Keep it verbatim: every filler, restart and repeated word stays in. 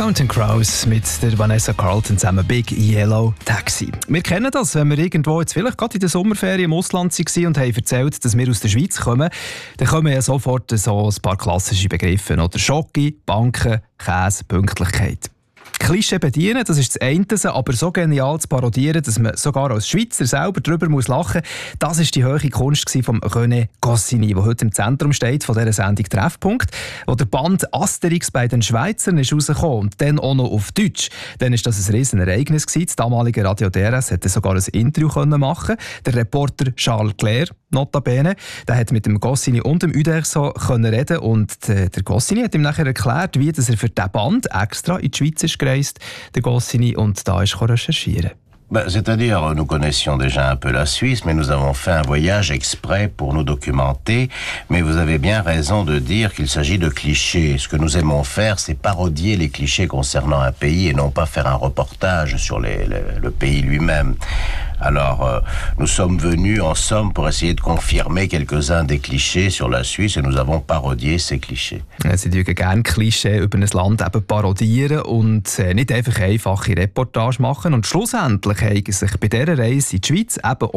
Counting Crows mit der Vanessa Carlton zusammen Big Yellow Taxi. Wir kennen das, wenn wir irgendwo jetzt vielleicht gerade in der Sommerferien im Ausland waren und haben erzählt, dass wir aus der Schweiz kommen, dann kommen ja sofort so ein paar klassische Begriffe. Oder Schoki, Banken, Käse, Pünktlichkeit. Klischee bedienen, das ist das eine, aber so genial zu parodieren, dass man sogar als Schweizer selber darüber muss lachen muss, das war die hohe Kunst von René Goscinny, der heute im Zentrum steht von dieser Sendung «Treffpunkt», wo der Band «Asterix bei den Schweizern» ist rausgekommen und dann auch noch auf Deutsch. Dann war das ein riesen Ereignis. Das damalige Radio D R S konnte sogar ein Interview machen. Der Reporter Charles Clair, notabene, der hat mit dem Goscinny und dem Uderso reden und der Goscinny hat ihm nachher erklärt, wie dass er für diesen Band extra in die Schweiz ist gereist, der Goscinny, und da ist recherchieren. Ben, c'est-à-dire, nous connaissions déjà un peu la Suisse, mais nous avons fait un voyage exprès pour nous documenter. Mais vous avez bien raison de dire qu'il s'agit de clichés. Ce que nous aimons faire, c'est parodier les clichés concernant un pays et non pas faire un reportage sur les, les, le pays lui-même. Alors, euh, nous sommes venus en somme pour essayer de confirmer quelques-uns des clichés sur la Suisse et nous avons parodié ces clichés. Sie dürfen gerne Klischee über ein Land eben parodieren und nicht einfach einfache Reportage machen. Und schlussendlich haben sich bei dieser Reise in die Schweiz eben